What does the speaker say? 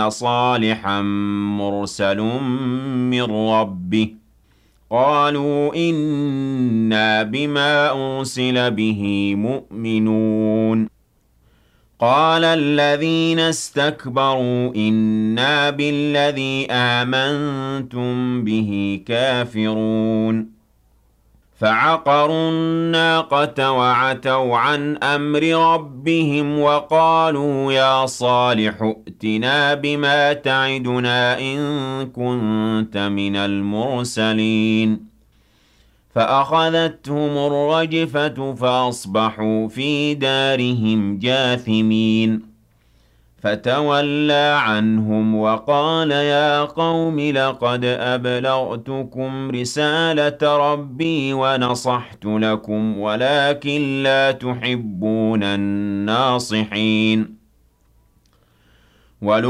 صالحا مرسل من ربه قالوا إنا بما أرسل به مؤمنون قال الذين استكبروا إنا بالذي آمنتم به كافرون فعقروا الناقة وعتوا عن أمر ربهم وقالوا يا صالح ائتنا بما تعدنا إن كنت من المرسلين فأخذتهم الرجفة فأصبحوا في دارهم جاثمين فتولى عنهم وقال يا قوم لقد أبلغتكم رسالة ربي ونصحت لكم ولكن لا تحبون الناصحين